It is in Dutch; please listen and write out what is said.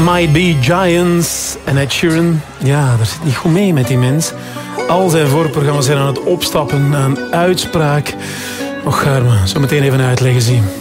Might Be Giants en Ed Sheeran. Ja, dat zit niet goed mee met die mens. Al zijn voorprogramma's zijn aan het opstappen aan uitspraak. Och, ga er maar zo meteen even uitleggen, zie.